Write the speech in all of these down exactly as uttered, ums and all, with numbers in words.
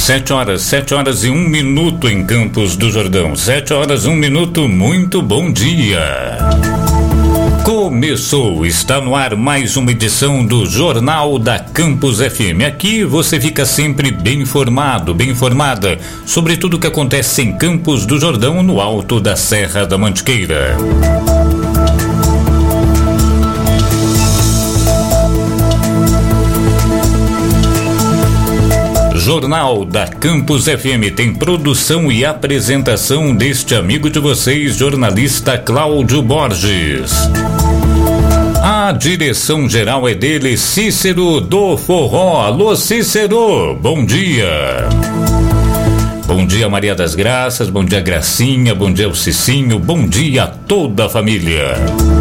Sete horas, sete horas e um minuto em Campos do Jordão. Sete horas, um minuto, muito bom dia. Começou, está no ar mais uma edição do Jornal da Campus F M. Aqui você fica sempre bem informado, bem informada sobre tudo o que acontece em Campos do Jordão, no alto da Serra da Mantiqueira. Jornal da Campus F M tem produção e apresentação deste amigo de vocês, jornalista Cláudio Borges. A direção geral é dele, Cícero do Forró. Alô, Cícero, bom dia. Bom dia, Maria das Graças, bom dia, Gracinha, bom dia, o Cicinho, bom dia a toda a família.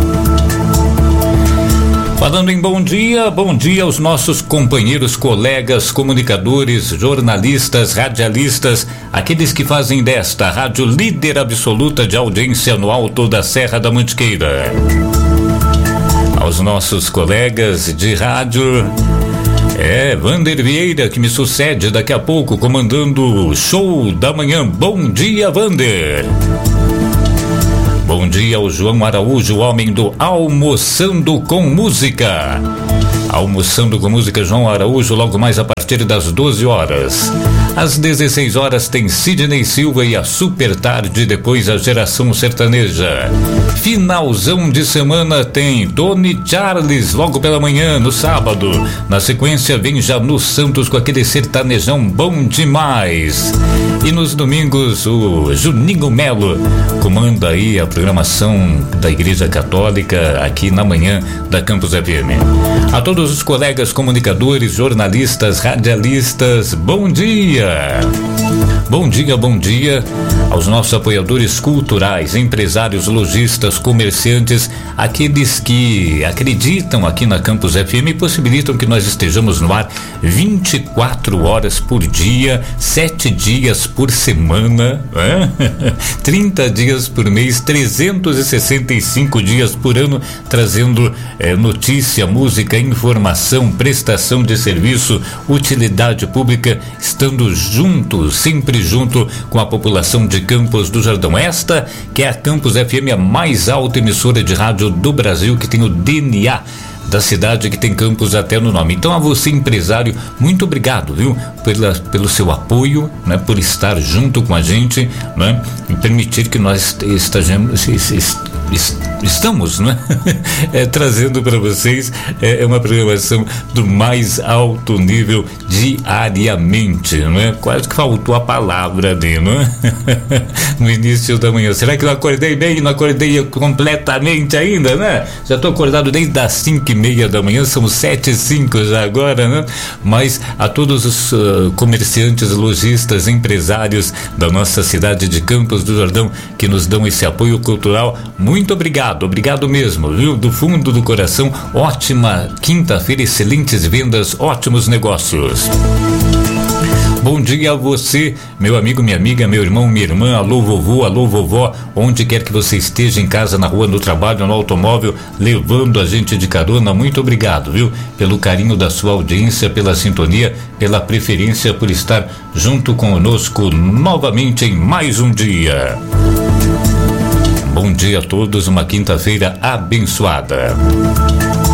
Falando em bom dia, bom dia aos nossos companheiros, colegas, comunicadores, jornalistas, radialistas, aqueles que fazem desta rádio líder absoluta de audiência no alto da Serra da Mantiqueira. Aos nossos colegas de rádio, é Vander Vieira que me sucede daqui a pouco comandando o show da manhã. Bom dia, Vander. Bom dia ao João Araújo, homem do Almoçando com Música. Almoçando com Música, João Araújo, logo mais a partir das doze horas. Às dezesseis horas tem Sidney Silva e a Super Tarde, depois a Geração Sertaneja. Finalzão de semana tem Tony Charles, logo pela manhã, no sábado. Na sequência vem Janu Santos com aquele sertanejão bom demais. E nos domingos o Juninho Melo comanda aí a programação da Igreja Católica aqui na manhã da Campus F M. A todos os colegas comunicadores, jornalistas, radialistas, bom dia! Bom dia, bom dia aos nossos apoiadores culturais, empresários, lojistas, comerciantes, aqueles que acreditam aqui na Campus F M e possibilitam que nós estejamos no ar vinte e quatro horas por dia, sete dias por semana, é? trinta dias por mês, trezentos e sessenta e cinco dias por ano, trazendo é, notícia, música, informação, prestação de serviço, utilidade pública, estando juntos, sempre junto com a população de Campos do Jordão. Esta que é a Campus F M, a mais alta emissora de rádio do Brasil, que tem o D N A da cidade, que tem campus até no nome. Então, a você, empresário, muito obrigado, viu, pela, pelo seu apoio, né, por estar junto com a gente, né, e permitir que nós estejamos, estamos, né, é, trazendo para vocês é, uma programação do mais alto nível diariamente, né? Quase que faltou a palavra ali, né? No início da manhã. Será que eu acordei bem? Não acordei completamente ainda, né? Já estou acordado desde as cinco e meia da manhã, são sete e cinco já agora, né? Mas a todos os uh, comerciantes, lojistas, empresários da nossa cidade de Campos do Jordão que nos dão esse apoio cultural, muito obrigado, obrigado mesmo, viu? Do fundo do coração, ótima quinta-feira, excelentes vendas, ótimos negócios. Bom dia a você, meu amigo, minha amiga, meu irmão, minha irmã, alô vovô, alô vovó, onde quer que você esteja, em casa, na rua, no trabalho, no automóvel, levando a gente de carona, muito obrigado, viu? Pelo carinho da sua audiência, pela sintonia, pela preferência, por estar junto conosco novamente em mais um dia. Bom dia a todos, uma quinta-feira abençoada.